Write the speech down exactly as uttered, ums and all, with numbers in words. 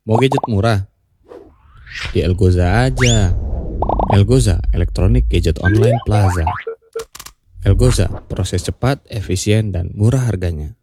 Mau gadget murah? Di Elgoza aja. Elgoza, Electronic Gadget Online Plaza. Elgoza, proses cepat, efisien, dan murah harganya.